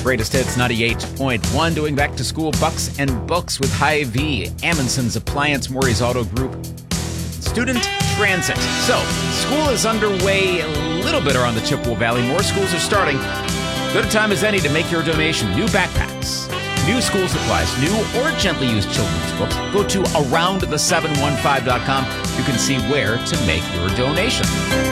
Greatest Hits 98.1, doing back to school bucks and books with Hy-Vee, Amundsen's Appliance, Maury's Auto Group, Student Transit. So, school is underway a little bit around the Chippewa Valley. More schools are starting. Good a time as any to make your donation. New backpacks, new school supplies, new or gently used children's books. Go to aroundthe715.com. You can see where to make your donation.